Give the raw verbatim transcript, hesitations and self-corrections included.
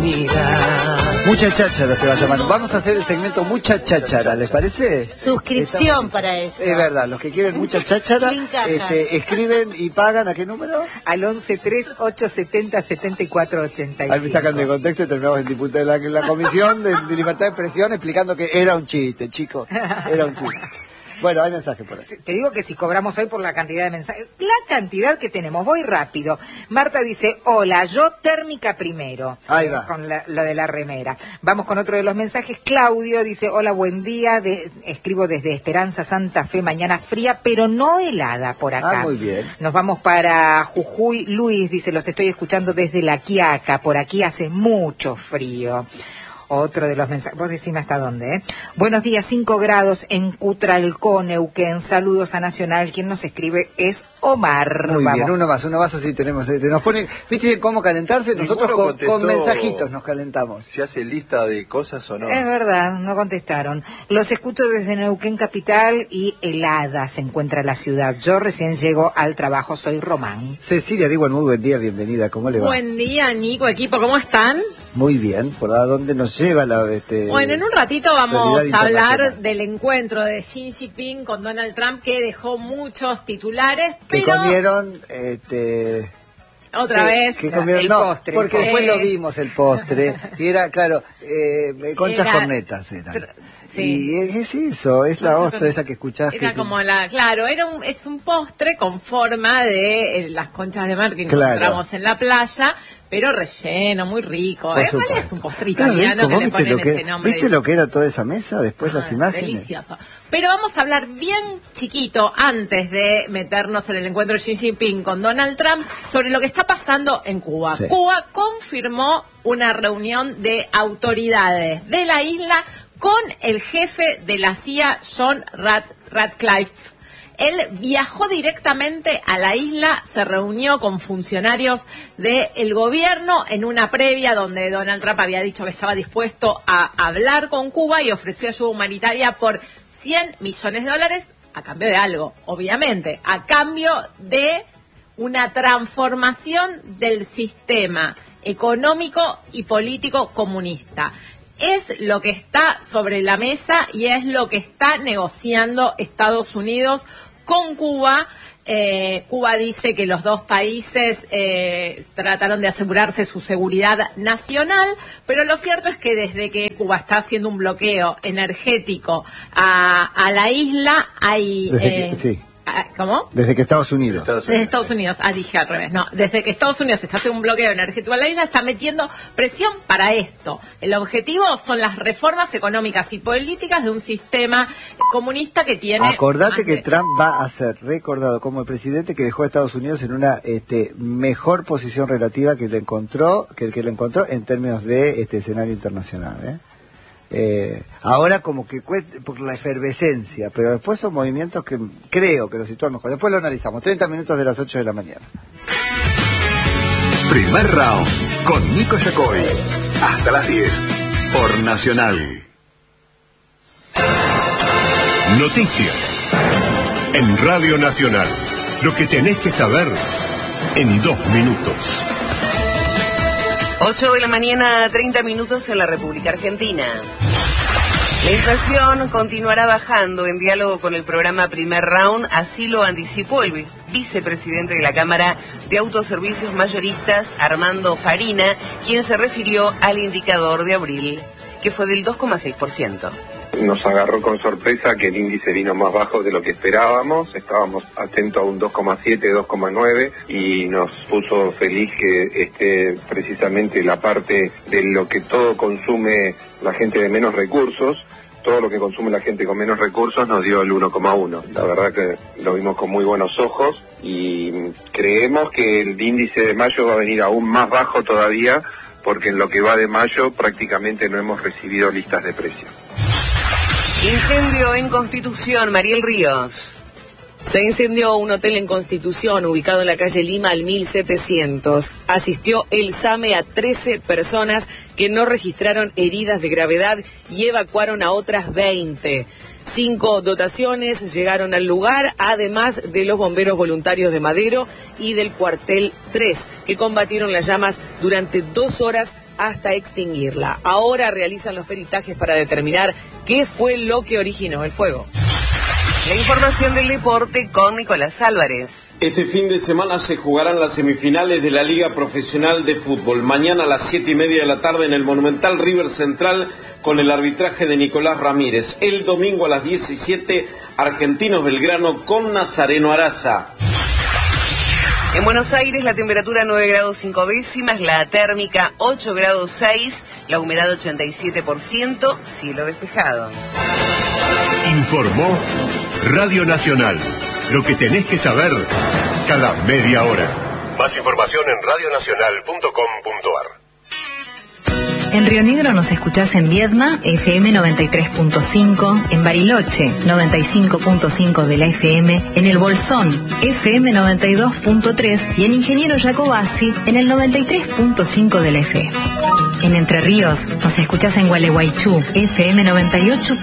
mira. Mucha cháchara se va a llamar. Vamos a hacer el segmento Mucha Cháchara, ¿les parece? Suscripción Estamos... para eso. Es verdad, los que quieren mucha cháchara, este, escriben y pagan, ¿a qué número? Al once tres ocho setenta setenta y cuatro ochenta y cinco. Ahí me sacan de contexto y terminamos en diputado de la, la Comisión de, de Libertad de Expresión explicando que era un chiste, chicos. Era un chiste. Bueno, hay mensaje por ahí. Te digo que si cobramos hoy por la cantidad de mensajes, la cantidad que tenemos, voy rápido. Marta dice, hola, yo térmica primero. Ahí va. Con la, la de la remera. Vamos con otro de los mensajes. Claudio dice, hola, buen día. De, escribo desde Esperanza, Santa Fe, mañana fría, pero no helada por acá. Ah, muy bien. Nos vamos para Jujuy. Luis dice, los estoy escuchando desde La Quiaca. Por aquí hace mucho frío. Otro de los mensajes, vos decime hasta dónde, ¿eh? Buenos días, cinco grados en Cutralcón, Neuquén. Saludos a Nacional. Quien nos escribe es Omar. Muy Vamos. bien, uno más, uno más así tenemos. Eh, nos pone, ¿viste cómo calentarse? Nosotros con, con mensajitos nos calentamos. ¿Se hace lista de cosas o no? Es verdad, no contestaron. Los escucho desde Neuquén Capital y helada se encuentra la ciudad. Yo recién llego al trabajo, soy Román. Cecilia, digo, muy buen día, bienvenida, ¿cómo le va? Buen día, Nico, equipo, ¿cómo están? Muy bien, ¿por a dónde nos lleva la... Este, bueno, en un ratito vamos a hablar del encuentro de Xi Jinping con Donald Trump, que dejó muchos titulares, que pero... comieron, este... Otra sí, vez que comieron, el no, postre. porque Eh, después lo vimos el postre, y era, claro, eh, conchas Era- cornetas eran. tr- sí. Y es, es eso, es la Conchas ostra cornetas. esa que escuchás. Era que como la, claro, era un, es un postre con forma de eh, las conchas de mar que Claro. encontramos en la playa, pero relleno, muy rico. Por ¿eh? supuesto. ¿Cuál es un postre Qué italiano rico, que ¿vos le viste ponen lo que, ese nombre? ¿Viste lo que era toda esa mesa después Ah, las imágenes? Delicioso. Pero vamos a hablar bien chiquito, antes de meternos en el encuentro de Xi Jinping con Donald Trump, sobre lo que está pasando en Cuba. Sí. Cuba confirmó una reunión de autoridades de la isla con el jefe de la C I A, John Rat Ratcliffe. Él viajó directamente a la isla, se reunió con funcionarios del gobierno en una previa donde Donald Trump había dicho que estaba dispuesto a hablar con Cuba y ofreció ayuda humanitaria por cien millones de dólares a cambio de algo, obviamente, a cambio de una transformación del sistema económico y político comunista. Es lo que está sobre la mesa y es lo que está negociando Estados Unidos con Cuba. Eh, Cuba dice que los dos países eh, trataron de asegurarse su seguridad nacional, pero lo cierto es que desde que Cuba está haciendo un bloqueo energético a, a la isla, hay... Desde eh, que- sí. ¿Cómo? Desde que Estados Unidos. Estados Desde Estados Unidos, ah, dije al revés, no, desde que Estados Unidos está haciendo un bloqueo energético a la isla, está metiendo presión para esto. El objetivo son las reformas económicas y políticas de un sistema comunista que tiene... Acordate más que de- Trump va a ser recordado como el presidente que dejó a Estados Unidos en una este, mejor posición relativa que le encontró, que el que le encontró en términos de este escenario internacional, ¿eh? Eh, ahora como que cuesta por la efervescencia, pero después son movimientos que creo que lo sitúan mejor. Después lo analizamos. treinta minutos de las ocho de la mañana. Primer round con Nico Yacoy. Hasta las diez por Nacional. Noticias en Radio Nacional. Lo que tenés que saber en dos minutos. ocho de la mañana, treinta minutos en la República Argentina. La inflación continuará bajando en diálogo con el programa Primer Round, así lo anticipó el vi- vicepresidente de la Cámara de Autoservicios Mayoristas, Armando Farina, quien se refirió al indicador de abril, que fue del dos coma seis por ciento. Nos agarró con sorpresa que el índice vino más bajo de lo que esperábamos, estábamos atentos a un dos coma siete, dos coma nueve y nos puso feliz que esté precisamente la parte de lo que todo consume la gente de menos recursos, todo lo que consume la gente con menos recursos nos dio el uno coma uno. La verdad que lo vimos con muy buenos ojos y creemos que el índice de mayo va a venir aún más bajo todavía porque en lo que va de mayo prácticamente no hemos recibido listas de precios. Incendio en Constitución, Mariel Ríos. Se incendió un hotel en Constitución ubicado en la calle Lima al mil setecientos. Asistió el SAME a trece personas que no registraron heridas de gravedad y evacuaron a otras veinte. Cinco dotaciones llegaron al lugar, además de los bomberos voluntarios de Madero y del cuartel tres, que combatieron las llamas durante dos horas hasta extinguirla. Ahora realizan los peritajes para determinar qué fue lo que originó el fuego. La información del deporte con Nicolás Álvarez. Este fin de semana se jugarán las semifinales de la Liga Profesional de Fútbol. Mañana a las siete y media de la tarde en el Monumental River Central con el arbitraje de Nicolás Ramírez. El domingo a las diecisiete, Argentinos Belgrano con Nazareno Araza. En Buenos Aires la temperatura nueve grados cinco décimas, la térmica ocho grados seis, la humedad ochenta y siete por ciento, cielo despejado. Informó Radio Nacional. Lo que tenés que saber cada media hora. Más información en radio nacional punto com punto ar. En Río Negro nos escuchás en Viedma, F M noventa y tres punto cinco, en Bariloche, noventa y cinco punto cinco de la F M, en El Bolsón, F M noventa y dos punto tres y en Ingeniero Jacobasi, en el noventa y tres punto cinco de la F M. En Entre Ríos nos escuchás en Gualeguaychú, F M noventa y ocho.